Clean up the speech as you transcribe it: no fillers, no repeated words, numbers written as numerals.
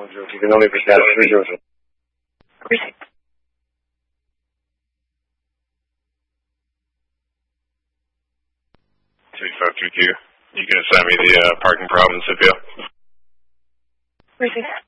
can only be status 300. Received. 2522. You can assign me the parking problem, Scipio. Received.